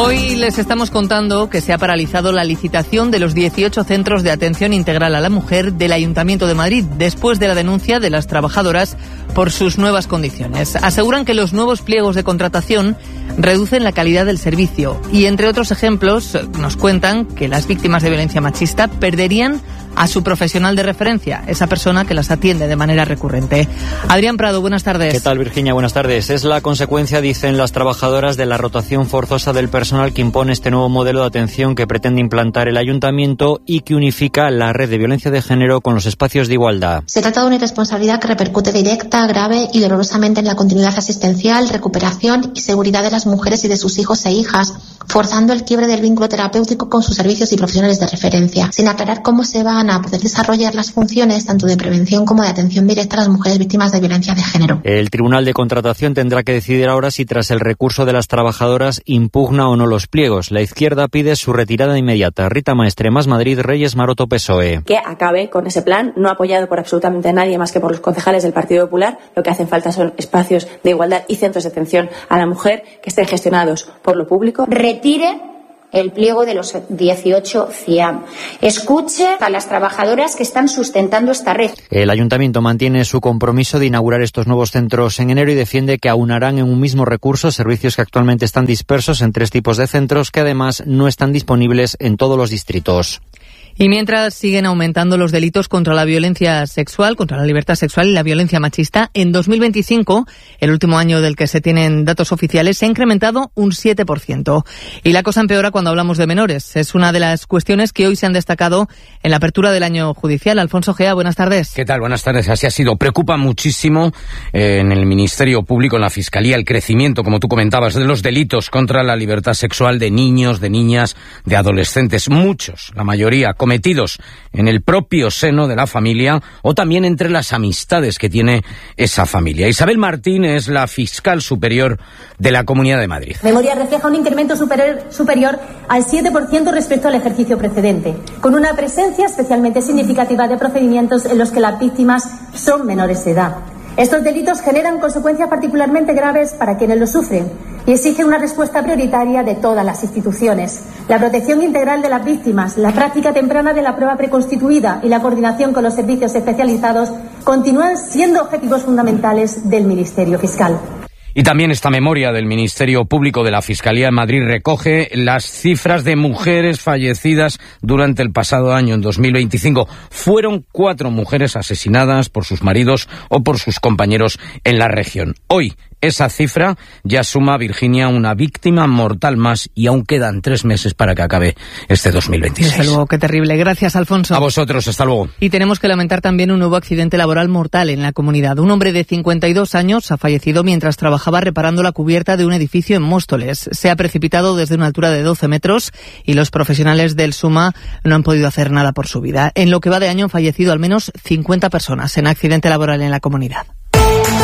Hoy les estamos contando que se ha paralizado la licitación de los 18 centros de atención integral a la mujer del Ayuntamiento de Madrid después de la denuncia de las trabajadoras por sus nuevas condiciones. Aseguran que los nuevos pliegos de contratación reducen la calidad del servicio y, entre otros ejemplos, nos cuentan que las víctimas de violencia machista perderían a su profesional de referencia, esa persona que las atiende de manera recurrente. Adrián Prado, buenas tardes. ¿Qué tal, Virginia? Buenas tardes. Es la consecuencia, dicen las trabajadoras, de la rotación forzosa del personal que impone este nuevo modelo de atención que pretende implantar el ayuntamiento y que unifica la red de violencia de género con los espacios de igualdad. Se trata de una irresponsabilidad que repercute directa, grave y dolorosamente en la continuidad asistencial, recuperación y seguridad de las mujeres y de sus hijos e hijas, forzando el quiebre del vínculo terapéutico con sus servicios y profesionales de referencia, sin aclarar cómo se van a poder desarrollar las funciones tanto de prevención como de atención directa a las mujeres víctimas de violencia de género. El Tribunal de Contratación tendrá que decidir ahora si, tras el recurso de las trabajadoras, impugna o no los pliegos. La izquierda pide su retirada inmediata. Rita Maestre, Más Madrid, Reyes Maroto, PSOE. Que acabe con ese plan, no apoyado por absolutamente nadie más que por los concejales del Partido Popular. Lo que hacen falta son espacios de igualdad y centros de atención a la mujer que estén gestionados por lo público. Retire el pliego de los 18 CIAM. Escuche a las trabajadoras que están sustentando esta red. El ayuntamiento mantiene su compromiso de inaugurar estos nuevos centros en enero y defiende que aunarán en un mismo recurso servicios que actualmente están dispersos en 3 tipos de centros que además no están disponibles en todos los distritos. Y mientras siguen aumentando los delitos contra la violencia sexual, contra la libertad sexual y la violencia machista, en 2025, el último año del que se tienen datos oficiales, se ha incrementado un 7%. Y la cosa empeora cuando hablamos de menores. Es una de las cuestiones que hoy se han destacado en la apertura del año judicial. Alfonso Gea, buenas tardes. ¿Qué tal? Buenas tardes. Así ha sido. Preocupa muchísimo en el Ministerio Público, en la Fiscalía, el crecimiento, como tú comentabas, de los delitos contra la libertad sexual de niños, de niñas, de adolescentes. Muchos, la mayoría, cometidos en el propio seno de la familia o también entre las amistades que tiene esa familia. Isabel Martín es la fiscal superior de la Comunidad de Madrid. La memoria refleja un incremento superior al 7% respecto al ejercicio precedente, con una presencia especialmente significativa de procedimientos en los que las víctimas son menores de edad. Estos delitos generan consecuencias particularmente graves para quienes los sufren y exigen una respuesta prioritaria de todas las instituciones. La protección integral de las víctimas, la práctica temprana de la prueba preconstituida y la coordinación con los servicios especializados continúan siendo objetivos fundamentales del Ministerio Fiscal. Y también esta memoria del Ministerio Público de la Fiscalía de Madrid recoge las cifras de mujeres fallecidas durante el pasado año, en 2025. Fueron 4 mujeres asesinadas por sus maridos o por sus compañeros en la región. Hoy, esa cifra ya suma, Virginia, una víctima mortal más y aún quedan 3 meses para que acabe este 2026. Desde luego, qué terrible. Gracias, Alfonso. A vosotros, hasta luego. Y tenemos que lamentar también un nuevo accidente laboral mortal en la comunidad. Un hombre de 52 años ha fallecido mientras trabajaba reparando la cubierta de un edificio en Móstoles. Se ha precipitado desde una altura de 12 metros y los profesionales del SUMA no han podido hacer nada por su vida. En lo que va de año han fallecido al menos 50 personas en accidente laboral en la comunidad.